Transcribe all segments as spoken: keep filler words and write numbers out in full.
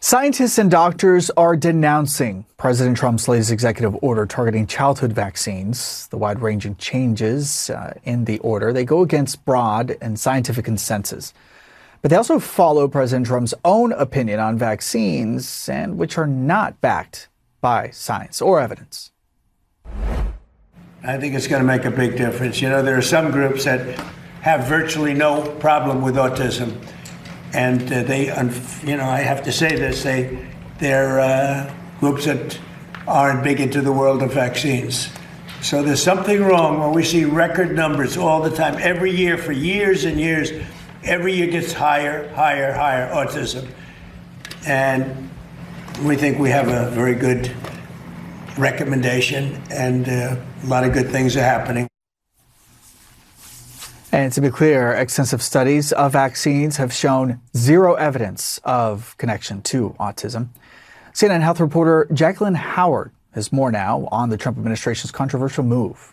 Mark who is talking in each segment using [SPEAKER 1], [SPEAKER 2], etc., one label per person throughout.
[SPEAKER 1] Scientists and doctors are denouncing President Trump's latest executive order targeting childhood vaccines. The wide-ranging changes uh, in the order, they go against broad and scientific consensus. But they also follow President Trump's own opinion on vaccines, and which are not backed by science or evidence.
[SPEAKER 2] I think it's going to make a big difference. You know, there are some groups that have virtually no problem with autism. And uh, they, you know, I have to say this, they, they're uh, groups that aren't big into the world of vaccines. So there's something wrong when we see record numbers all the time, every year for years and years. Every year gets higher, higher, higher autism. And we think we have a very good recommendation, and uh, a lot of good things are happening.
[SPEAKER 1] And to be clear, extensive studies of vaccines have shown zero evidence of connection to autism. C N N health reporter Jacqueline Howard has more now on the Trump administration's controversial move.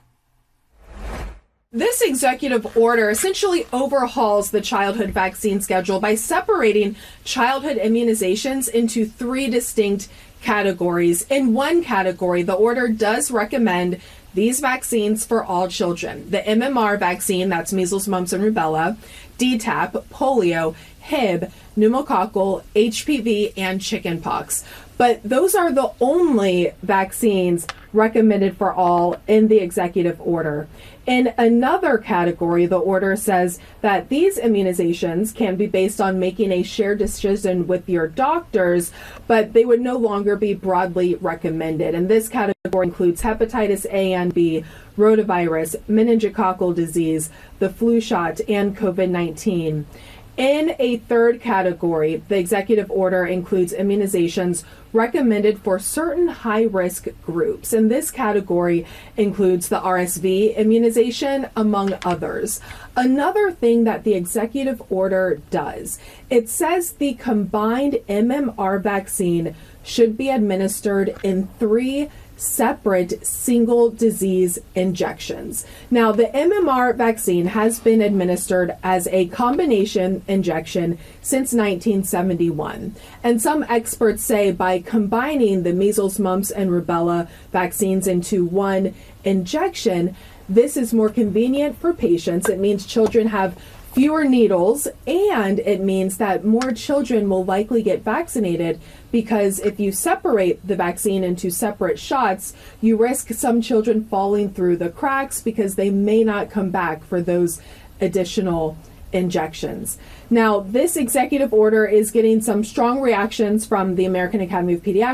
[SPEAKER 3] This executive order essentially overhauls the childhood vaccine schedule by separating childhood immunizations into three distinct categories. In one category, the order does recommend these vaccines for all children. The M M R vaccine, that's measles, mumps, and rubella, D TAP, polio, H I V, pneumococcal, H P V, and chickenpox. But those are the only vaccines recommended for all in the executive order. In another category, the order says that these immunizations can be based on making a shared decision with your doctors, but they would no longer be broadly recommended. And this category includes hepatitis A and B, rotavirus, meningococcal disease, the flu shot, and COVID nineteen. In a third category, the executive order includes immunizations recommended for certain high-risk groups. And this category includes the R S V immunization, among others. Another thing that the executive order does, it says the combined M M R vaccine should be administered in three separate single disease injections. Now, the M M R vaccine has been administered as a combination injection since nineteen seventy-one. And some experts say by combining the measles, mumps, and rubella vaccines into one injection, this is more convenient for patients. It means children have fewer needles, and it means that more children will likely get vaccinated, because if you separate the vaccine into separate shots, you risk some children falling through the cracks because they may not come back for those additional injections. Now, this executive order is getting some strong reactions from the American Academy of Pediatrics.